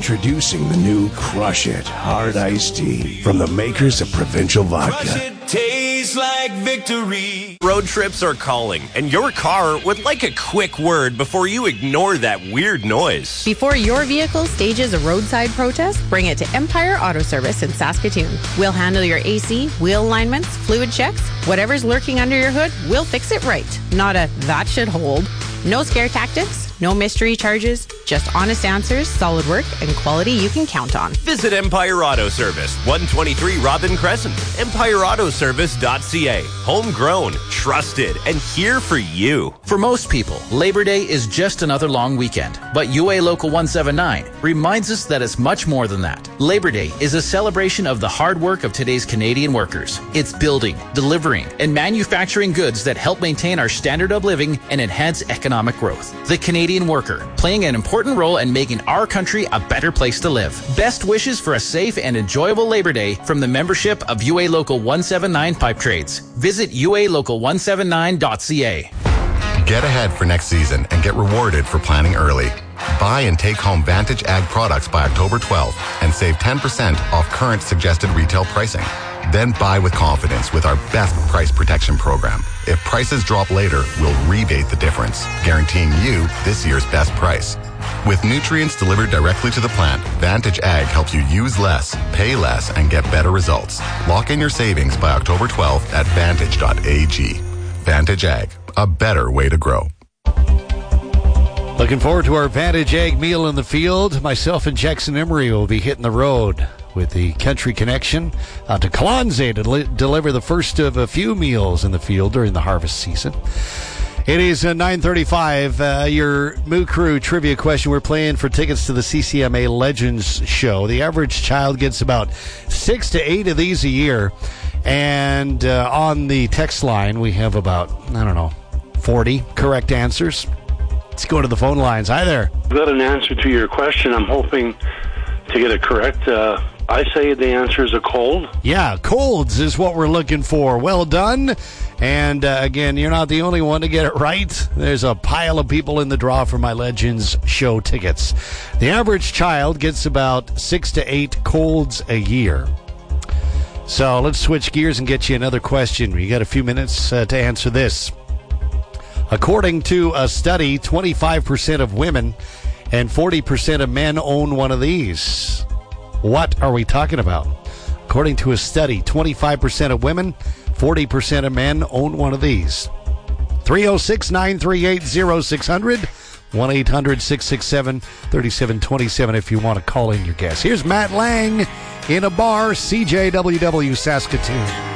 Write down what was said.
Introducing the new Crush It Hard Iced Tea from the makers of Provincial Vodka. Crush it, tastes like victory. Road trips are calling, and your car would like a quick word before you ignore that weird noise. Before your vehicle stages a roadside protest, bring it to Empire Auto Service in Saskatoon. We'll handle your AC, wheel alignments, fluid checks, whatever's lurking under your hood, we'll fix it right. Not a that should hold. No scare tactics, no mystery charges, just honest answers, solid work, and quality you can count on. Visit Empire Auto Service, 123 Robin Crescent, empireautoservice.ca. Homegrown, trusted, and here for you. For most people, Labor Day is just another long weekend. But UA Local 179 reminds us that it's much more than that. Labor Day is a celebration of the hard work of today's Canadian workers. It's building, delivering, and manufacturing goods that help maintain our standard of living and enhance economic growth. The Canadian worker, playing an important role in making our country a better place to live. Best wishes for a safe and enjoyable Labor Day from the membership of UA Local 179 Pipe Trades. Visit ualocal179.ca. Get ahead for next season and get rewarded for planning early. Buy and take home Vantage Ag products by October 12th and save 10% off current suggested retail pricing. Then buy with confidence with our best price protection program. If prices drop later, we'll rebate the difference, guaranteeing you this year's best price. With nutrients delivered directly to the plant, Vantage Ag helps you use less, pay less, and get better results. Lock in your savings by October 12th at vantage.ag. Vantage Ag, a better way to grow. Looking forward to our Vantage Ag meal in the field. Myself and Jackson Emery will be hitting the road with the Country Connection to Kalonze to deliver the first of a few meals in the field during the harvest season. It is 9:35. Your Moo Crew trivia question. We're playing for tickets to the CCMA Legends show. The average child gets about 6 to 8 of these a year. And on the text line, we have about, 40 correct answers. Let's go to the phone lines. Hi there. I've got an answer to your question. I'm hoping to get it correct. I say the answer is a cold. Yeah, colds is what we're looking for. Well done. And again, you're not the only one to get it right. There's a pile of people in the draw for my Legends show tickets. The average child gets about 6 to 8 colds a year. So let's switch gears and get you another question. You got a few minutes to answer this. According to a study, 25% of women and 40% of men own one of these. What are we talking about? According to a study, 25% of women, 40% of men own one of these. 306-938-0600, 1-800-667-3727 if you want to call in your guess. Here's Matt Lang in a bar, CJWW Saskatoon.